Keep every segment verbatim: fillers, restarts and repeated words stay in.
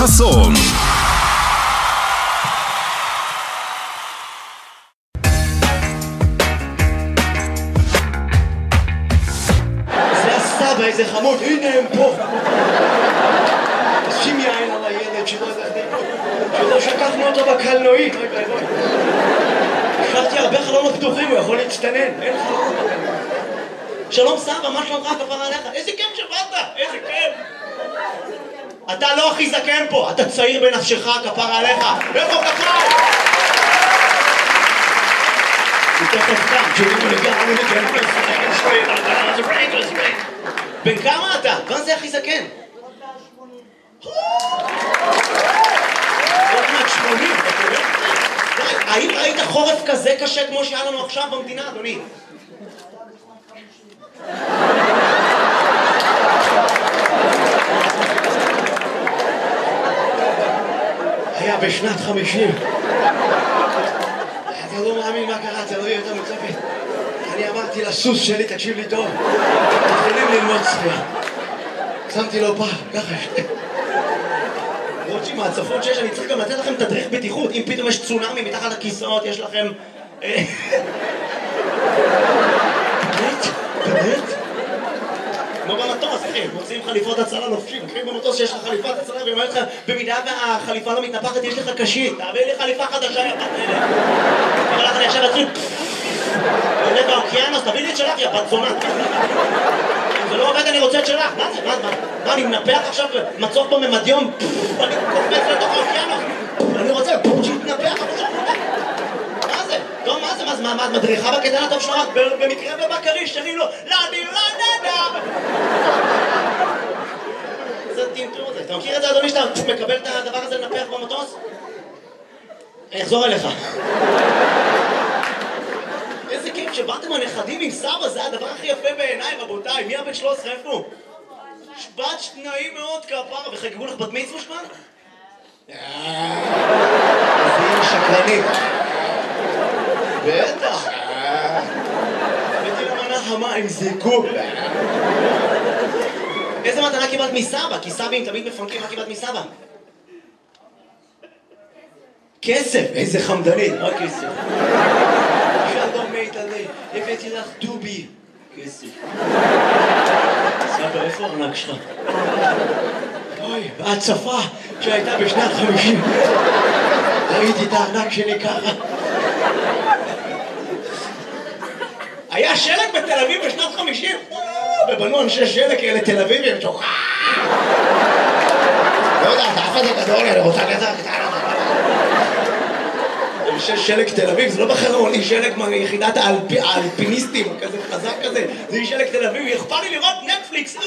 חסון. זה הסבא, איזה חמוד, הנה הם פה. שים יין על הילד שלא שלא שקחנו אותו בקלנועית. השארתי הרבה חלונות פתוחים, הוא יכול להצטנן. אין חלונות בקלנועית. שלום סבא, מה שלומך כפרה עליך? איזה כיף שבאת, איזה כיף. אתה לא הכי זקן פה, אתה צעיר בנפשך כפרה עליך. איפה כפרה? הוא תכף קם, שומעים לגמרי לגמרי לגמרי. בן כמה אתה? מה זה הכי זקן? עוד מעט שמונים, אתה יודע? האם ראית חורף כזה קשה כמו שהיה לנו עכשיו במדינה, אדוני? היה בשנת חמישים. אתה לא מאמין מה קרה, אתה לא יהיה יותר מוצפת. אני אמרתי לסוס שלי, תקשיב לי טוב, מתחילים ללמוד שחייה. שמתי לו פעם, ככה. למרות שעם ההצפות שיש, אני צריך גם לתת לכם תדריך בטיחות. אם פתאום יש צונאמי מתחת לכיסאות, יש לכם... באמת? באמת? כמו במטוס, אחי, מוצאים חליפות הצלה לובשים, אחי במטוס שיש לך חליפת הצלה ואומר לך, במידה והחליפה לא מתנפחת, יש לך קשית, תביא לי חליפה חדשה, יא בת אלה. אבל לך אני עכשיו אתחיל... עולה באוקיינוס, תביא לי את שלך, יא בת זונה. אם זה לא עובד, אני רוצה את שלך. מה זה? מה זה? מה, אני מנפח עכשיו מצוף בממדיום? אני קופץ לתוך האוקיינוס. אני רוצה שיתנפח. מה זה? טוב, מה זה? מה זה? מה, את מדריכה בקטן הטוב שלך? במקרה ובקריש, שרים לו, לא, אני לא נדע. זה טינטור הזה. אתה מכיר את זה, אדוני, שאתה מקבל את הדבר הזה לנפח במטוס? אני אחזור אליך. איזה כיף שבאתם הנכדים עם סבא, זה הדבר הכי יפה בעיניי, רבותיי. מי הבן שלוש עשרה, איפה? שבת שניים מאוד כפרה, וחגגו לך בת מצווה שמן? אז היא שקרנית. בטח. הבאתי למנה חמה עם זיקוק. איזה מתנה קיבלת מסבא? כי סבים תמיד מפנקים, מה קיבלת מסבא? כסף, איזה חמדנית, רק כסף. שלום מית עלי, הבאתי לך דובי. כסף. סבא, איפה הארנק שלך? אוי, בהצפה שהייתה בשנת חמישים. ראיתי את הארנק שלי ככה. היה שלג בתל אביב בשנת חמישים? ובנו אנשי שלג כאלה תל אביבים, שוחק. לא יודע, אתה אף אחד גדול, אני רוצה כזה קטנה. אנשי שלג תל אביב, זה לא בחרון, היא שלג מיחידת האלפיניסטים, כזה חזק כזה. זה היא שלג תל אביב, אכפת לי לראות נטפליקס.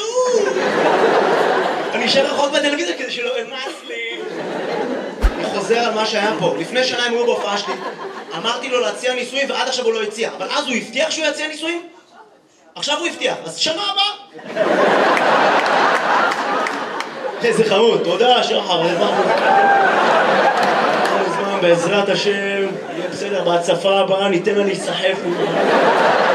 אני אשאר רחוק בטלוויזיה כדי שלא אמס לי. אני חוזר על מה שהיה פה. לפני שנה הם היו בהופעה שלי. אמרתי לו להציע ניסויים ועד עכשיו הוא לא הציע. אבל אז הוא הבטיח שהוא יציע ניסויים? עכשיו הוא הבטיח. אז שנה הבאה. איזה חמוד. תודה, שחר. בעזרת השם, יהיה בסדר, בהצפה הבאה ניתן לה להיסחף.